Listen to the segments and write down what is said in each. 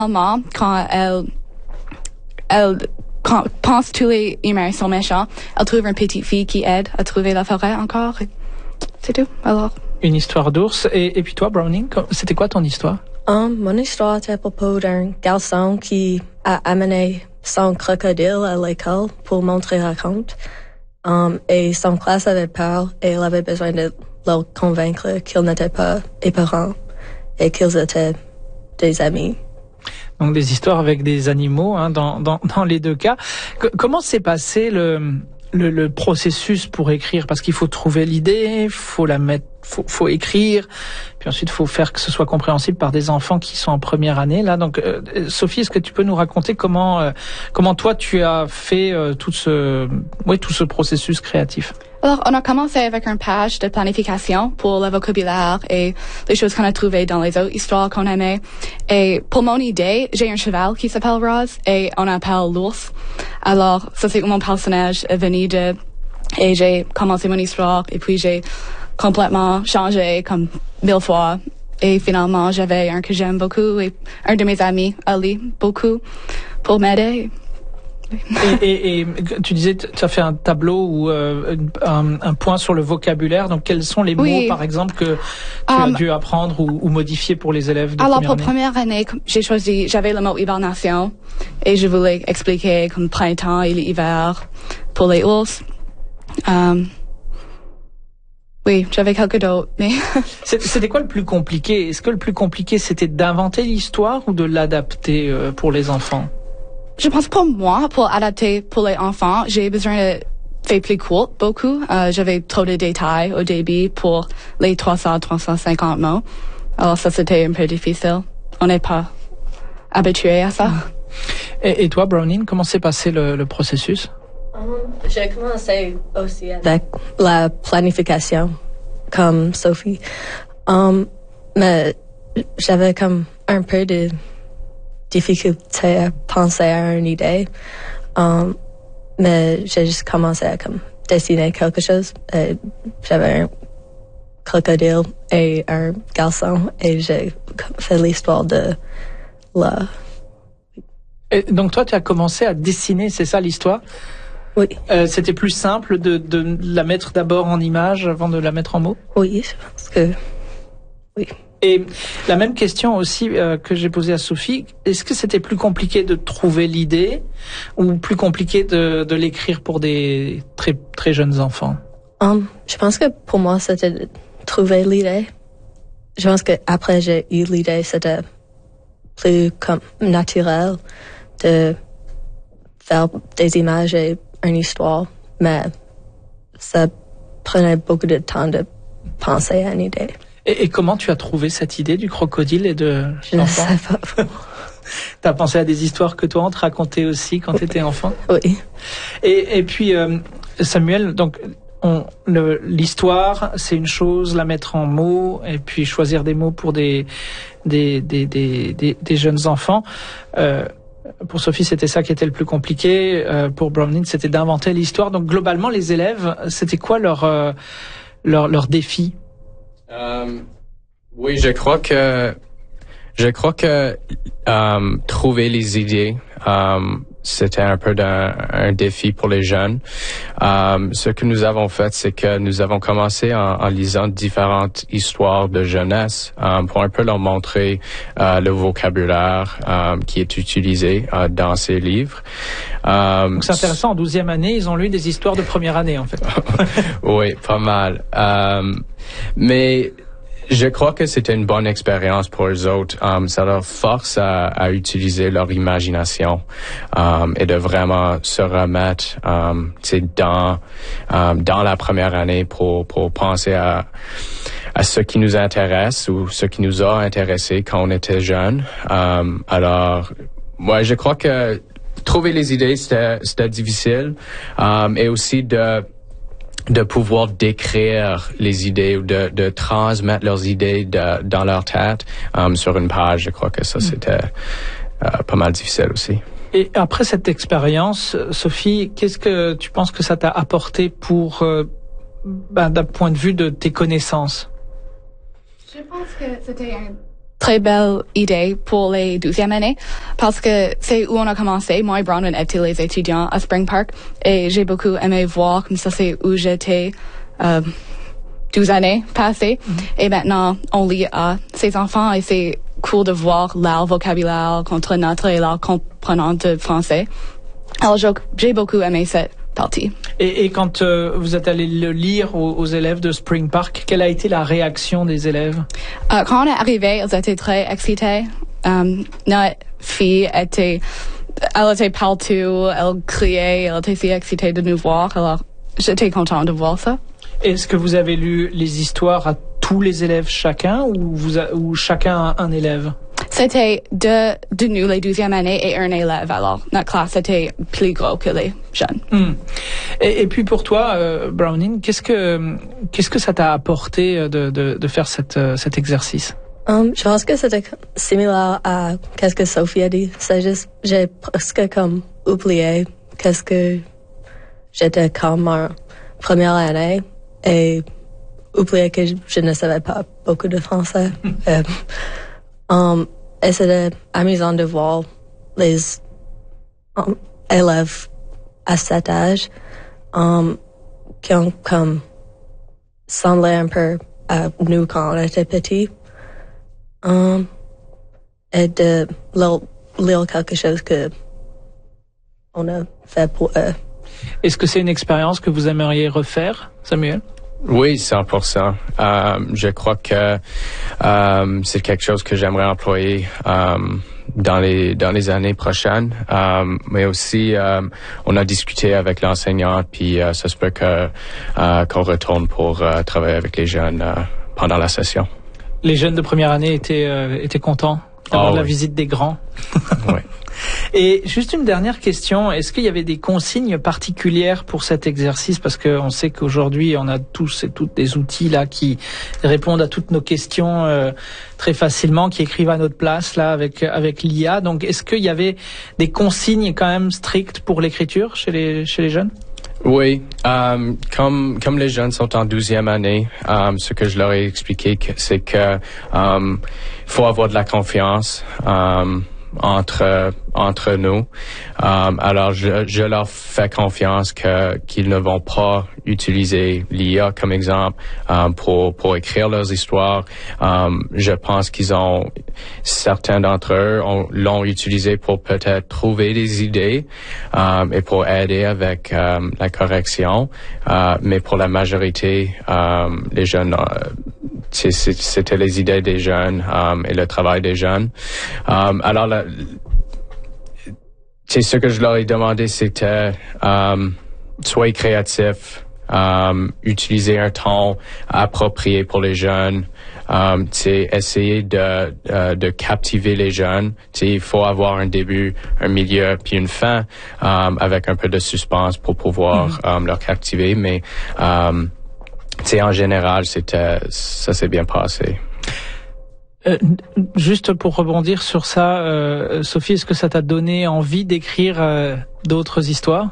Maman, quand elle pense tous les humains sont méchants, elle trouve une petite fille qui aide à trouver la forêt encore. C'est tout. Alors. Une histoire d'ours. Et puis toi, Browning, c'était quoi ton histoire? Mon histoire est à propos d'un garçon qui a amené son crocodile à l'école pour montrer la conte. Et son classe avait peur et il avait besoin de le convaincre qu'ils n'étaient pas épeurants et qu'ils étaient des amis. Donc des histoires avec des animaux, hein, dans les deux cas. Comment s'est passé le processus pour écrire? Parce qu'il faut trouver l'idée, faut la mettre, faut écrire, puis ensuite faut faire que ce soit compréhensible par des enfants qui sont en première année là. Donc Sophie, est-ce que tu peux nous raconter comment toi tu as fait tout ce processus créatif? Alors, on a commencé avec une page de planification pour le vocabulaire et les choses qu'on a trouvées dans les autres histoires qu'on aimait. Et pour mon idée, j'ai un cheval qui s'appelle Roz et on appelle l'ours. Alors, ça c'est où mon personnage est venu de, et j'ai commencé mon histoire et puis j'ai complètement changé comme 1000 fois. Et finalement, j'avais un que j'aime beaucoup et un de mes amis, Ali, beaucoup, pour m'aider. Et tu disais, tu as fait un tableau ou un point sur le vocabulaire. Donc, quels sont les mots, par exemple, que tu as dû apprendre ou modifier pour les élèves de première année, j'avais le mot hibernation et je voulais expliquer comme printemps et l'hiver pour les ours. Oui, j'avais quelques d'autres, mais... C'était quoi le plus compliqué? Est-ce que le plus compliqué, c'était d'inventer l'histoire ou de l'adapter pour les enfants? Je pense pour moi, pour adapter pour les enfants, j'ai besoin de faire plus court, beaucoup. J'avais trop de détails au début pour les 350 mots. Alors ça, c'était un peu difficile. On n'est pas habitué à ça. Et toi, Browning, comment s'est passé le processus? J'ai commencé aussi avec la planification, comme Sophie. Mais j'avais comme un peu de difficulté à penser à une idée. Mais j'ai juste commencé à comme dessiner quelque chose. J'avais un crocodile et un garçon et j'ai fait l'histoire de la... Et donc toi, tu as commencé à dessiner, c'est ça l'histoire? Oui. C'était plus simple de la mettre d'abord en image avant de la mettre en mots? Oui, je pense que oui. Et la même question aussi que j'ai posée à Sophie, est-ce que c'était plus compliqué de trouver l'idée ou plus compliqué de l'écrire pour des très très jeunes enfants? Je pense que pour moi c'était de trouver l'idée. Je pense que après j'ai eu l'idée, c'était plus comme naturel de faire des images et une histoire, mais ça prenait beaucoup de temps de penser à une idée. Et comment tu as trouvé cette idée du crocodile et de l'enfant? Je ne sais pas. T'as pensé à des histoires que toi on te racontait aussi quand tu étais enfant? Oui. Et puis Samuel, donc l'histoire c'est une chose, la mettre en mots et puis choisir des mots pour des jeunes enfants. Pour Sophie, c'était ça qui était le plus compliqué. Pour Browning, c'était d'inventer l'histoire. Donc globalement, les élèves, c'était quoi leur défi? Oui, je crois que trouver les idées, c'était un peu un défi pour les jeunes. Ce que nous avons fait, c'est que nous avons commencé en lisant différentes histoires de jeunesse pour un peu leur montrer le vocabulaire qui est utilisé dans ces livres. Donc c'est intéressant, en 12e année, ils ont lu des histoires de première année, en fait. Oui, pas mal. Mais je crois que c'était une bonne expérience pour eux autres. Ça leur force à utiliser leur imagination et de vraiment se remettre dans la première année pour penser à ce qui nous intéresse ou ce qui nous a intéressé quand on était jeunes. Alors, ouais, je crois que trouver les idées, c'était difficile et aussi de pouvoir décrire les idées ou de transmettre leurs idées dans leur tête sur une page. Je crois que ça, c'était pas mal difficile aussi. Et après cette expérience, Sophie, qu'est-ce que tu penses que ça t'a apporté pour, d'un point de vue de tes connaissances? Je pense que c'était un très belle idée pour les 12e années parce que c'est où on a commencé. Moi et Bronwyn étaient les étudiants à Spring Park et j'ai beaucoup aimé voir comme ça c'est où j'étais 12 années passées et maintenant on lit à ces enfants et c'est cool de voir leur vocabulaire contre notre et leur comprenant de français. Alors j'ai beaucoup aimé cette partie. Et quand vous êtes allé le lire aux élèves de Spring Park, quelle a été la réaction des élèves? Quand on est arrivé, ils étaient très excités. Notre fille elle était partout, elle criait, elle était si excitée de nous voir. Alors, j'étais contente de voir ça. Est-ce que vous avez lu les histoires à tous les élèves chacun ou chacun un élève? C'était de nous, les 12e années, et un élève. Alors, notre classe était plus gros que les jeunes. Et puis pour toi, Browning, qu'est-ce que ça t'a apporté de faire cet exercice? Je pense que c'était similaire à qu'est-ce que Sophie a dit. C'est juste, j'ai presque comme oublié qu'est-ce que j'étais comme en première année et oublié que je ne savais pas beaucoup de français. Et c'était amusant de voir les élèves à cet âge qui ont comme semblé un peu à nous quand on était petits et de lire quelque chose que on a fait pour eux. Est-ce que c'est une expérience que vous aimeriez refaire, Samuel? Oui, 100%. Je crois que c'est quelque chose que j'aimerais employer dans les années prochaines. Mais aussi, on a discuté avec l'enseignante, puis ça se peut qu'on retourne pour travailler avec les jeunes pendant la session. Les jeunes de première année étaient contents d'avoir la visite des grands. Oui. Et juste une dernière question, est-ce qu'il y avait des consignes particulières pour cet exercice? Parce que on sait qu'aujourd'hui, on a tous et toutes des outils là qui répondent à toutes nos questions très facilement, qui écrivent à notre place là avec l'IA. Donc, est-ce qu'il y avait des consignes quand même strictes pour l'écriture chez les jeunes? Oui, comme les jeunes sont en 12e année, ce que je leur ai expliqué, c'est que faut avoir de la confiance entre nous. Alors je leur fais confiance qu'ils ne vont pas utiliser l'IA comme exemple pour écrire leurs histoires. Je pense certains d'entre eux l'ont utilisé pour peut-être trouver des idées et pour aider avec la correction. Mais pour la majorité, les jeunes c'était les idées des jeunes et le travail des jeunes. Alors, ce que je leur ai demandé, c'était soyez créatifs, utiliser un ton approprié pour les jeunes, essayer de captiver les jeunes. Il faut avoir un début, un milieu, puis une fin avec un peu de suspense pour pouvoir leur captiver. Mais en général, ça s'est bien passé. Juste pour rebondir sur ça, Sophie, est-ce que ça t'a donné envie d'écrire d'autres histoires?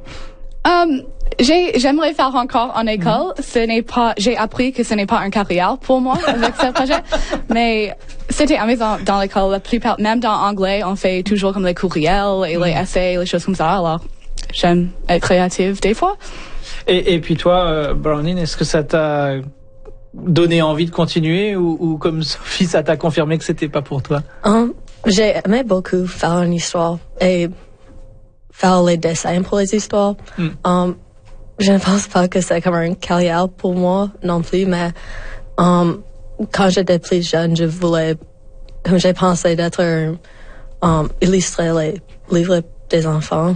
J'aimerais faire encore en école. J'ai appris que ce n'est pas une carrière pour moi avec ce projet, mais c'était amusant dans l'école. La plupart, même dans anglais, on fait toujours comme les courriels et les essais, les choses comme ça. Alors, j'aime être créative des fois. Et puis toi, Browning, est-ce que ça t'a donné envie de continuer ou comme Sophie, ça t'a confirmé que c'était pas pour toi? J'ai aimé beaucoup faire une histoire et faire les dessins pour les histoires. Je ne pense pas que c'est comme une carrière pour moi non plus, mais quand j'étais plus jeune, j'ai pensé d'être illustrer les livres des enfants.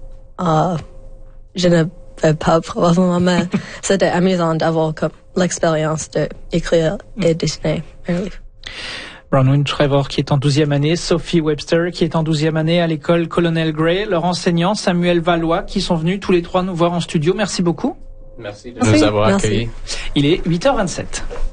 Je ne fais pas probablement, mais c'était amusant d'avoir comme l'expérience d'écrire et dessiner un livre. Bronwyn Trevor qui est en 12e année, Sophie Webster qui est en 12e année à l'école Colonel Gray, leur enseignant Samuel Valois qui sont venus tous les trois nous voir en studio. Merci beaucoup. Merci de nous avoir accueillis. Il est 8h27.